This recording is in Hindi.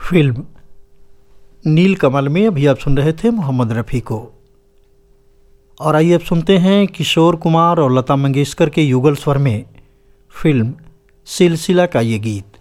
फिल्म नीलकमल में अभी आप सुन रहे थे मोहम्मद रफ़ी को। और आइए अब सुनते हैं किशोर कुमार और लता मंगेशकर के युगल स्वर में फिल्म सिलसिला का ये गीत।